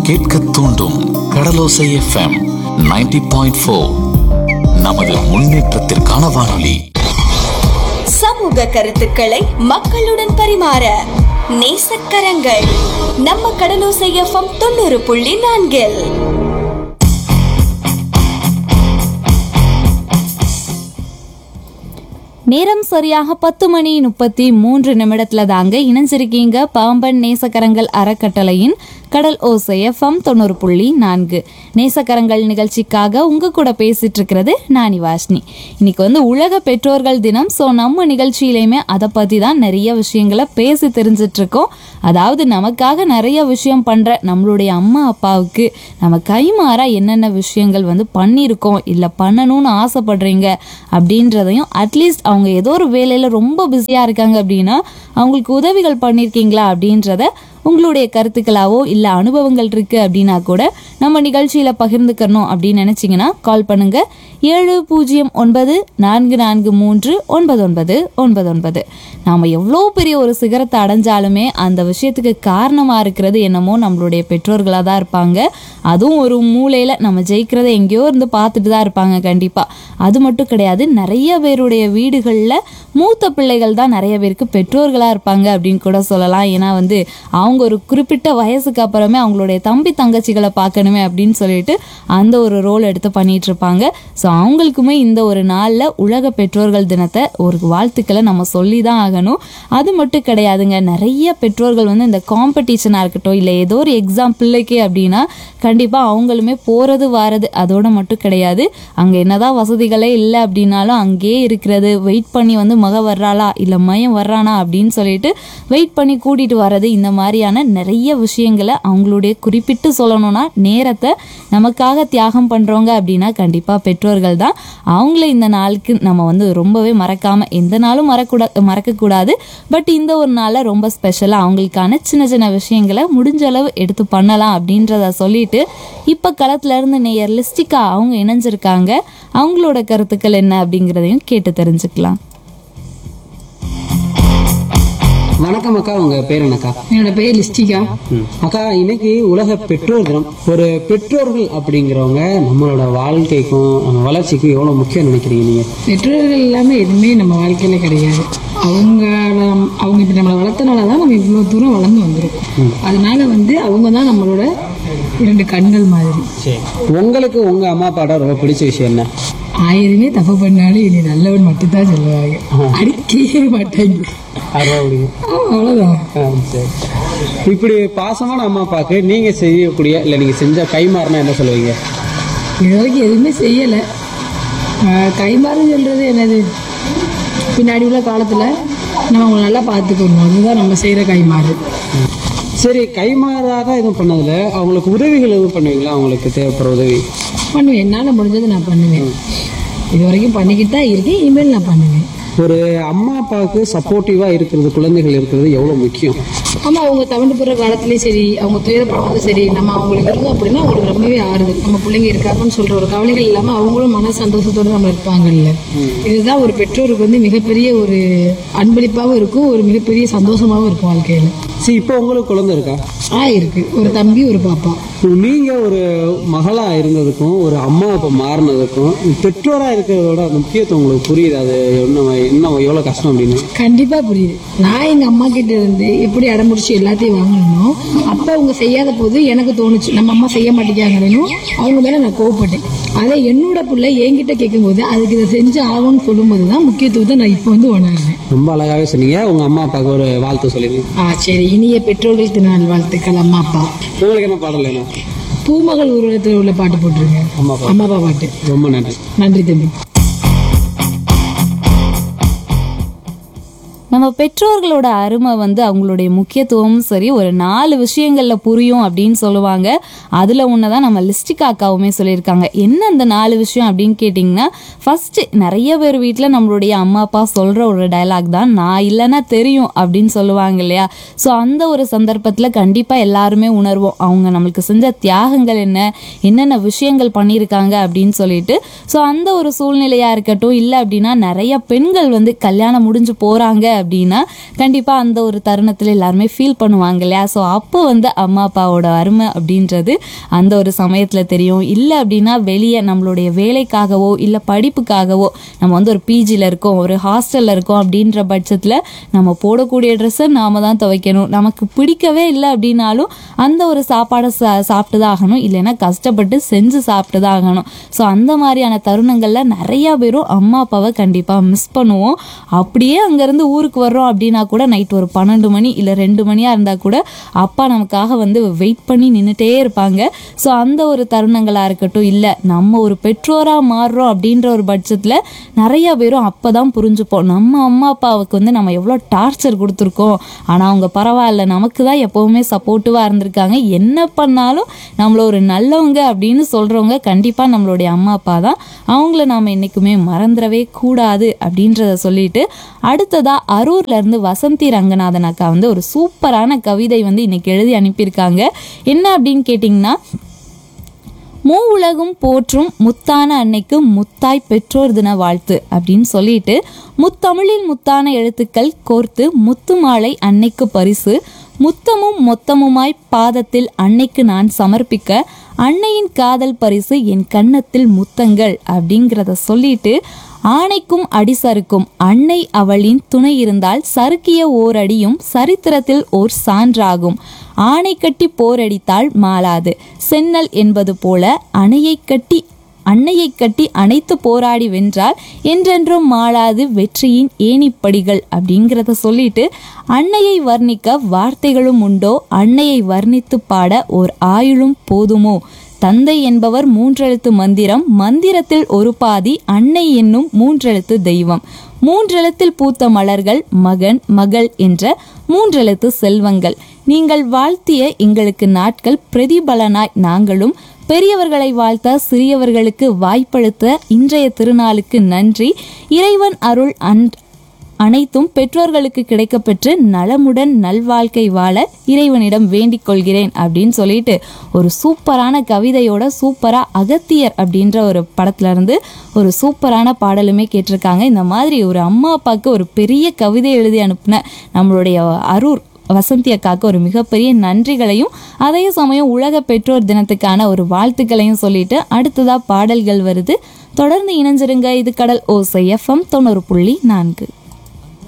கேட்க தூண்டும் கடலோசை எஃப்எம் 90.4. நமது முன்னேற்றத்திற்கான வானொலி. சமூக கருத்துக்களை மக்களுடன் பரிமாற நேசக்கரங்கள் நம்ம கடலோசை எஃப்எம் 90.4. நேரம் சரியாக 10:33 தாங்க இணைஞ்சிருக்கீங்க பாம்பன் நேசக்கரங்கள் அறக்கட்டளையின் கடல் ஓசை எஃப்எம் 90.4. நேசக்கரங்கள் நிகழ்ச்சிக்காக உங்க கூட பேசிட்டு இருக்கிறது நானி வாஷ்னி. இன்னைக்கு உலக பெற்றோர்கள் தினம். ஸோ நம்ம நிகழ்ச்சியிலையுமே அதை பத்தி தான் நிறைய விஷயங்களை பேசி தெரிஞ்சிட்டு இருக்கோம். அதாவது நமக்காக நிறைய விஷயம் பண்ற நம்மளுடைய அம்மா அப்பாவுக்கு நம்ம கைமாறா என்னென்ன விஷயங்கள் பண்ணியிருக்கோம் இல்லை பண்ணணும்னு ஆசைப்படுறீங்க அப்படின்றதையும், அட்லீஸ்ட் அவங்க ஏதோ ஒரு வேலையில ரொம்ப பிஸியா இருக்காங்க அப்படின்னா அவங்களுக்கு உதவிகள் பண்ணியிருக்கீங்களா அப்படின்றத உங்களுடைய கருத்துக்களாவோ இல்லை அனுபவங்கள் இருக்கு அப்படின்னா கூட நம்ம நிகழ்ச்சியில பகிர்ந்துக்கணும் அப்படின்னு நினைச்சிங்கன்னா கால் பண்ணுங்க 7004439999. நாம எவ்வளோ பெரிய ஒரு சிகரத்தை அடைஞ்சாலுமே அந்த விஷயத்துக்கு காரணமா இருக்கிறது என்னமோ நம்மளுடைய பெற்றோர்களாக தான் இருப்பாங்க. அதுவும் ஒரு மூலையில நம்ம ஜெயிக்கிறத எங்கேயோ இருந்து பார்த்துட்டு தான் இருப்பாங்க கண்டிப்பா. அது மட்டும் கிடையாது, நிறைய பேருடைய வீடுகளில் மூத்த பிள்ளைகள் தான் நிறைய பேருக்கு பெற்றோர்களாக இருப்பாங்க அப்படின்னு கூட சொல்லலாம். ஏன்னா அவங்க ஒரு குறிப்பிட்ட வயசுக்கு அப்புறமே அவங்களுடைய தம்பி தங்கச்சிகளை பார்க்கணுமே அப்படின்னு சொல்லிட்டு அந்த ஒரு ரோல் எடுத்து பண்ணிட்டு இருப்பாங்க. ஸோ அவங்களுக்குமே இந்த ஒரு நாளில் உலக பெற்றோர்கள் தினத்தை ஒரு வாழ்த்துக்களை நம்ம சொல்லி தான் ஆகணும். அது மட்டும் கிடையாதுங்க, நிறைய பெற்றோர்கள் இந்த காம்படிஷனாக இருக்கட்டும் இல்லை ஏதோ ஒரு எக்ஸாம் பிள்ளைக்கு அப்படின்னா கண்டிப்பாக அவங்களுமே போகிறது வாரது அதோட மட்டும் கிடையாது. அங்கே என்னதான் வசதிகளே இல்லை அப்படின்னாலும் அங்கேயே இருக்கிறது, வெயிட் பண்ணி மக வர்றாளா இல்லை மயம் வர்றானா அப்படின்னு சொல்லிட்டு வெயிட் பண்ணி கூட்டிட்டு வர்றது, இந்த மாதிரியான நிறைய விஷயங்களை அவங்களுடைய குறிப்பிட்டு சொல்லணும்னா நேரத்தை நமக்காக தியாகம் பண்றவங்க அப்படின்னா கண்டிப்பா பெற்றோர்கள் தான். அவங்கள இந்த நாளுக்கு நம்ம ரொம்பவே மறக்காம எந்த நாளும் மறக்க கூடாது. பட் இந்த ஒரு நாளை ரொம்ப ஸ்பெஷலா அவங்களுக்கான சின்ன சின்ன விஷயங்களை முடிஞ்ச அளவு எடுத்து பண்ணலாம் அப்படின்றத சொல்லிட்டு இப்ப களத்துல இருந்து நேயர் லிஸ்டிகா அவங்க இணைஞ்சிருக்காங்க. அவங்களோட கருத்துக்கள் என்ன அப்படிங்கிறதையும் கேட்டு தெரிஞ்சுக்கலாம். வணக்கம் அக்கா, உங்க பேர் என்னக்கா? என்னோட பேர் லிஸ்டிகா. அக்கா, இன்னைக்கு உலக பெற்றோர் தினம். ஒரு பெற்றோர்கள் அப்படிங்கிறவங்க நம்மளோட வாழ்க்கைக்கும் நம்ம வளர்ச்சிக்கும் எவ்வளவு முக்கியம் நினைக்கிறீங்க நீங்க? பெற்றோர்கள் இல்லாம எதுவுமே நம்ம வாழ்க்கையில கிடையாது. அவங்க இப்ப நம்மளை வளர்த்தனாலதான் நம்ம இவ்வளவு தூரம் வளர்ந்து வந்துருக்கோம். அதனால அவங்க தான் நம்மளோட 2 கண்கள் மாதிரி. உங்களுக்கு உங்க அம்மா அப்பாட ரொம்ப பிடிச்ச விஷயம் என்ன? ஆயிரமே தப்பு பண்ணாலும் இனி நல்லவன் மட்டும்தான் சொல்லுவாங்க, அடிக்கவே மாட்டாங்க. அவ்வளவுதான். இப்படி பாசமான அம்மா அப்பாக்கு நீங்க செய்யக்கூடிய இல்ல நீங்க செஞ்ச கைமாறினா என்ன சொல்லுவீங்க? இது வரைக்கும் எதுவுமே செய்யல. கைமாறுன்னு சொல்றது என்னது, பின்னாடி உள்ள காலத்துல நம்ம அவங்களை நல்லா பார்த்துக்கணும், அதுதான் நம்ம செய்யற கைமாறு. சரி, கைமாறாத எதுவும் பண்ணதுல அவங்களுக்கு உதவிகள் எதுவும் பண்ணுவீங்களா? அவங்களுக்கு தேவைப்படுற உதவி பண்ணுவேன். என்னால் முடிஞ்சது நான் பண்ணுவேன். இது வரைக்கும் பண்ணிக்கிட்டு தான் இருக்கேன், இனிமேல் நான் பண்ணுவேன். ஒரு அம்மா அப்பாவுக்கு சப்போர்ட்டிவா இருக்கிறது, குழந்தைகள் இருக்கிறது எவ்வளவு முக்கியம்? ஆமா, அவங்க தவண்டு போடுற காலத்திலயும் சரி, அவங்க துயரப்படுறதும் சரி, நம்ம அவங்களுக்கு இருந்தோம் அப்படின்னா அவங்களுக்கு ரொம்பவே ஆறுதல். நம்ம பிள்ளைங்க இருக்காங்கன்னு சொல்ற ஒரு கவலைகள் இல்லாம அவங்களும் மன சந்தோஷத்தோடு நம்ம இருப்பாங்கல்ல. இதுதான் ஒரு பெற்றோருக்கு மிகப்பெரிய ஒரு அன்பளிப்பாகவும் இருக்கும், ஒரு மிகப்பெரிய சந்தோஷமாகவும் இருக்கும் வாழ்க்கையில. சரி, இப்போ உங்களுக்கு குழந்தை இருக்கா? இருக்கு, ஒரு தம்பி ஒரு பாப்பா. நீங்க ஒரு மகளா இருந்ததுக்கும் ஒரு அம்மா அப்பா மாறினதுக்கும் பெற்றோரா இருக்கிறதோட அந்த முக்கியத்துவம் உங்களுக்கு புரியுது? அது இன்னும் எவ்வளவு கஷ்டம் அப்படின்னு கண்டிப்பா புரியுது. நான் எங்க அம்மா கிட்ட இருந்து எப்படி அடம்பிடிச்சு எல்லாத்தையும் வாங்கணும், அப்ப அவங்க செய்யாத போது எனக்கு தோணுச்சு நம்ம அம்மா செய்ய மாட்டேங்கிறாங்கன்னு. அவங்க மேல நான் கோவப்பட்டேன். அதை என்னோட பிள்ளை என்கிட்ட கேட்கும் போது அதுக்கு இதை செஞ்சு ஆகும்னு சொல்லும் போதுதான் முக்கியத்துவத்தை நான் இப்ப உணர்றேன். ரொம்ப அழகாவே சொன்னீங்க. உங்க அம்மா அப்பாவுக்கு ஒரு வாழ்த்து சொல்லிருங்க. சரி, இனிய பெற்றோர்கள் திருநாள் வாழ்த்துக்கள் அம்மா அப்பா. உங்களுக்கு என்ன பாடல் வேணும்? பூமகள் ஊர்வலத்தில் உள்ள பாட்டு போட்டுருங்க, அம்மா அப்பா பாட்டு. ரொம்ப நன்றி. நன்றி தம்பி. நம்ம பெற்றோர்களோட அருமை அவங்களுடைய முக்கியத்துவமும் சரி ஒரு 4 விஷயங்கள்ல புரியும் அப்படின்னு சொல்லுவாங்க. அதுல ஒண்ணுதான் நம்ம லிஸ்டிகா அக்காவுமே சொல்லியிருக்காங்க. என்ன அந்த 4 விஷயம் அப்படின்னு கேட்டிங்கன்னா, ஃபர்ஸ்ட் நிறைய பேர் வீட்டில் நம்மளுடைய அம்மா அப்பா சொல்ற ஒரு டயலாக் தான், நான் இல்லைன்னா தெரியும் அப்படின்னு சொல்லுவாங்க இல்லையா. ஸோ அந்த ஒரு சந்தர்ப்பத்தில் கண்டிப்பா எல்லாருமே உணர்வோம் அவங்க நம்மளுக்கு செஞ்ச தியாகங்கள் என்னென்ன விஷயங்கள் பண்ணியிருக்காங்க அப்படின்னு சொல்லிட்டு. ஸோ அந்த ஒரு சூழ்நிலையா இருக்கட்டும், இல்லை அப்படின்னா நிறைய பெண்கள் கல்யாணம் முடிஞ்சு போறாங்க அப்படின்னா கண்டிப்பாக அந்த ஒரு தருணத்தில் எல்லாருமே ஃபீல் பண்ணுவாங்க இல்லையா. ஸோ அப்போ வந்து அம்மா அப்பாவோட அருமை அப்படின்றது அந்த ஒரு சமயத்தில் தெரியும். இல்லை அப்படின்னா வெளியே நம்மளுடைய வேலைக்காகவோ இல்லை படிப்புக்காகவோ நம்ம வந்து ஒரு பிஜியில் இருக்கோம், ஒரு ஹாஸ்டலில் இருக்கோம் அப்படின்ற பட்சத்தில் நம்ம போடக்கூடிய ட்ரெஸ்ஸை நாம தான் துவைக்கணும். நமக்கு பிடிக்கவே இல்லை அப்படின்னாலும் அந்த ஒரு சாப்பாடை சாப்பிட்டு தான் ஆகணும், இல்லைன்னா கஷ்டப்பட்டு செஞ்சு சாப்பிட்டு தான் ஆகணும். ஸோ அந்த மாதிரியான தருணங்களில் நிறையா பேரும் அம்மா அப்பாவை கண்டிப்பாக மிஸ் பண்ணுவோம். அப்படியே அங்கேருந்து ஊருக்கு வர்றோம் அப்படின்னா கூட நைட் ஒரு 12 மணி இல்லை 2 மணியாக இருந்தால் கூட அப்பா நமக்காக வந்து வெயிட் பண்ணி நின்றுட்டே இருப்பாங்க. ஸோ அந்த ஒரு தருணங்களாக இருக்கட்டும், இல்லை நம்ம ஒரு பெற்றோராக மாறுறோம் அப்படின்ற ஒரு பட்சத்தில் நிறையா பேரும் அப்போ தான் புரிஞ்சுப்போம் நம்ம அம்மா அப்பாவுக்கு வந்து நம்ம எவ்வளோ டார்ச்சர் கொடுத்துருக்கோம், ஆனால் அவங்க பரவாயில்ல நமக்கு தான் எப்போவுமே சப்போர்ட்டிவாக இருந்திருக்காங்க, என்ன பண்ணாலும் நம்மள ஒரு நல்லவங்க அப்படின்னு சொல்கிறவங்க கண்டிப்பாக நம்மளுடைய அம்மா அப்பா தான். அவங்கள நாம் என்றைக்குமே மறந்துடவே கூடாது அப்படின்றத சொல்லிட்டு அடுத்ததாக அரூர்லேருந்து வசந்தி ரங்கநாதன் அக்கா வந்து ஒரு சூப்பரான கவிதை வந்து இன்னைக்கு எழுதி அனுப்பியிருக்காங்க. என்ன அப்படின்னு கேட்டிங்கன்னா, உலகம் போற்றும் முத்தான அன்னைக்கு முத்தாய் பெற்றோர் தின வாழ்த்து அப்படின்னு சொல்லிட்டு, முத்தமிழில் முத்தான எழுத்துக்கள் கோர்த்து முத்து மாலை அன்னைக்கு பரிசு, முத்தமும் மொத்தமுமாய் பாதத்தில் அன்னைக்கு நான் சமர்ப்பிக்க, அன்னையின் காதல் பரிசு என் கன்னத்தில் முத்தங்கள் அப்படிங்கிறத சொல்லிட்டு, ஆணைக்கும் அடிசறுக்கும் அன்னை அவளின் துணை இருந்தால் சறுக்கிய ஓர் அடியும் சரித்திரத்தில் ஓர் சான்றாகும், ஆணை கட்டி போரடித்தால் மாளாது சென்னல் என்பது போல அன்னையை கட்டி அணைத்து போராடி வென்றால் என்றென்றும் மாளாது வெற்றியின் ஏணிப்படிகள் அப்படிங்கிறத சொல்லிட்டு, அன்னையை வர்ணிக்க வார்த்தைகளும் உண்டோ, அன்னையை வர்ணித்து பாட ஓர் ஆயுளும் போதுமோ, தந்தை என்பவர் 3 எழுத்து மந்திரம், மந்திரத்தில் ஒரு பாதி அன்னை என்னும் 3 எழுத்து தெய்வம், 3 எழுத்தில் பூத்த மலர்கள் மகன் மகள் என்ற 3 எழுத்து செல்வங்கள், நீங்கள் வாழ்த்திய எங்களுக்கு நாட்கள் பிரதிபலனாய் நாங்களும் பெரியவர்களை வாழ்த்த சிறியவர்களுக்கு வாய்ப்பளித்த இன்றைய திருநாளுக்கு நன்றி, இறைவன் அருள் அனைத்தும் பெற்றோர்களுக்கு கிடைக்கப்பெற்று நலமுடன் நல்வாழ்க்கை வாழ இறைவனிடம் வேண்டிக் கொள்கிறேன் அப்படின்னு சொல்லிட்டு ஒரு சூப்பரான கவிதையோட சூப்பரா அகத்தியர் அப்படின்ற ஒரு படத்துல இருந்து ஒரு சூப்பரான பாடலுமே கேட்டிருக்காங்க. இந்த மாதிரி ஒரு அம்மா அப்பாவுக்கு ஒரு பெரிய கவிதை எழுதி அனுப்புன நம்மளுடைய அரூர் வசந்தி அக்காவுக்கு ஒரு மிகப்பெரிய நன்றிகளையும் அதே சமயம் உலக பெற்றோர் தினத்துக்கான ஒரு வாழ்த்துக்களையும் சொல்லிட்டு அடுத்ததா பாடல்கள் வருது. தொடர்ந்து இணைஞ்சிருங்க. இது கடல் ஓசை FM 90.4.